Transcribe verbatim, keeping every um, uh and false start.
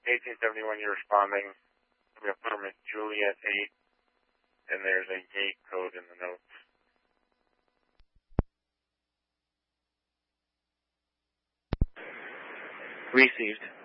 eighteen seventy-one, you're responding. We have permit Juliet eight, and there's a gate code in the notes. Received.